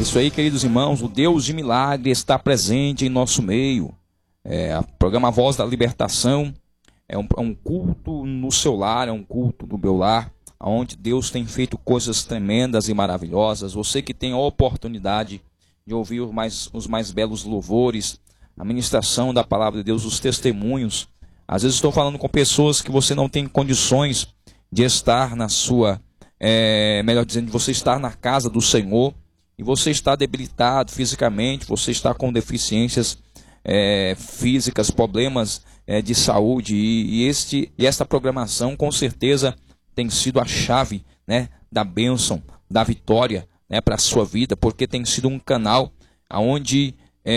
isso aí, queridos irmãos, o Deus de milagre está presente em nosso meio. O programa Voz da Libertação é um culto no seu lar, é um culto do meu lar, onde Deus tem feito coisas tremendas e maravilhosas. Você que tem a oportunidade de ouvir os mais belos louvores, a ministração da palavra de Deus, os testemunhos. Às vezes estou falando com pessoas que você não tem condições de estar na sua, melhor dizendo, de você estar na casa do Senhor, e você está debilitado fisicamente, você está com deficiências físicas, problemas de saúde, e esta programação com certeza tem sido a chave, né, da bênção, da vitória, né, para a sua vida, porque tem sido um canal onde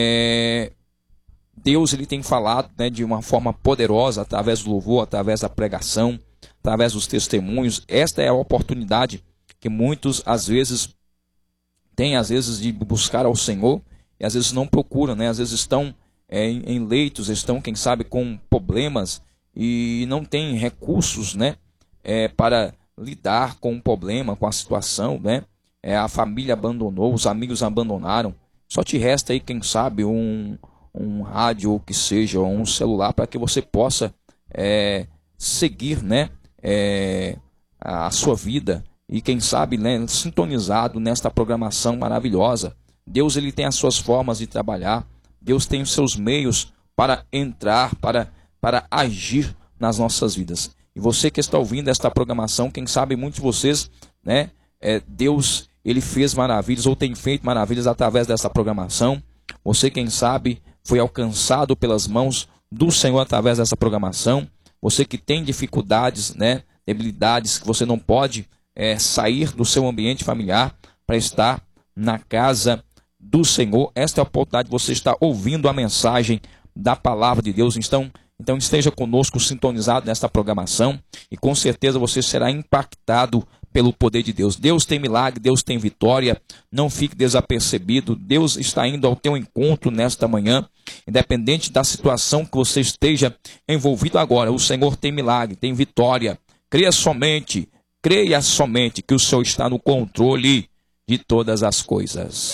Deus ele tem falado, né, de uma forma poderosa, através do louvor, através da pregação, através dos testemunhos. Esta é a oportunidade que muitos às vezes têm, às vezes, de buscar ao Senhor, e às vezes não procuram, né? Às vezes estão em leitos, estão, quem sabe, com problemas e não têm recursos, né, para lidar com o problema, com a situação, né? A família abandonou, os amigos abandonaram. Só te resta aí, quem sabe, um rádio, ou que seja, ou um celular, para que você possa seguir, né, a sua vida, e quem sabe, né, sintonizado nesta programação maravilhosa. Deus ele tem as suas formas de trabalhar, Deus tem os seus meios para entrar, para agir nas nossas vidas. E você que está ouvindo esta programação, quem sabe muitos de vocês, né, Deus ele fez maravilhas ou tem feito maravilhas através dessa programação. Você, quem sabe, foi alcançado pelas mãos do Senhor através dessa programação. Você que tem dificuldades, né, debilidades, que você não pode sair do seu ambiente familiar para estar na casa do Senhor. Esta é a oportunidade de você estar ouvindo a mensagem da palavra de Deus. Então esteja conosco, sintonizado nesta programação, e com certeza você será impactado pelo poder de Deus. Deus tem milagre, Deus tem vitória. Não fique desapercebido. Deus está indo ao teu encontro nesta manhã, independente da situação que você esteja envolvido agora. O Senhor tem milagre, tem vitória. Creia somente que o Senhor está no controle de todas as coisas.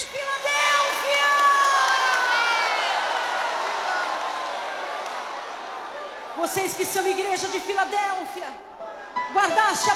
Vocês que são igreja de Filadélfia, guardaste a